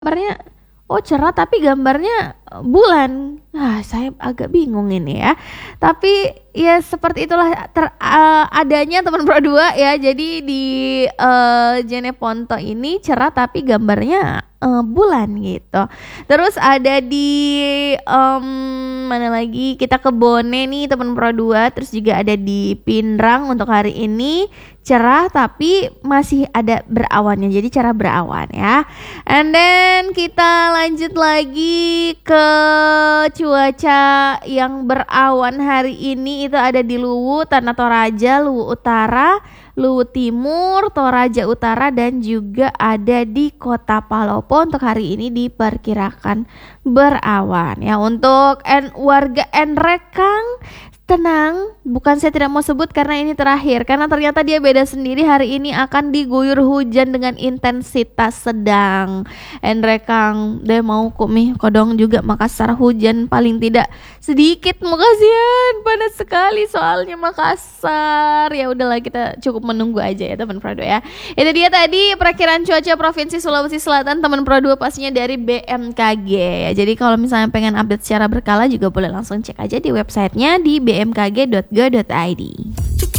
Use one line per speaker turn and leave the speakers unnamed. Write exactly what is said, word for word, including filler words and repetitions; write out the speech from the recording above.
Gambarnya, oh cerah tapi gambarnya eh, bulan. Nah, saya agak bingung ini ya. Tapi ya seperti itulah ter, eh, adanya teman Pro dua ya. Jadi di eh, Jeneponto ini cerah tapi gambarnya eh, bulan gitu. Terus ada di em, mana lagi? Kita ke Bone nih teman Pro dua. Terus juga ada di Pinrang untuk hari ini cerah tapi masih ada berawannya. Jadi cerah berawan ya. And then kita lanjut lagi ke cuaca yang berawan hari ini. Itu ada di Luwu, Tanah Toraja, Luwu Utara, Luwu Timur, Toraja Utara, dan juga ada di Kota Palopo. Untuk hari ini diperkirakan berawan ya. Untuk en, warga Enrekang, tenang, bukan saya tidak mau sebut karena ini terakhir, karena ternyata dia beda sendiri. Hari ini akan diguyur hujan dengan intensitas sedang. Enrekang deh mau kumi kodong juga Makassar hujan paling tidak sedikit. Makasihan panas sekali soalnya Makassar. Ya udahlah, kita cukup menunggu aja ya teman Pro dua ya. Itu dia tadi perakiraan cuaca Provinsi Sulawesi Selatan teman Pro dua, pastinya dari B M K G ya. Jadi kalau misalnya pengen update secara berkala juga boleh langsung cek aja di websitenya di b m k g dot go dot i d.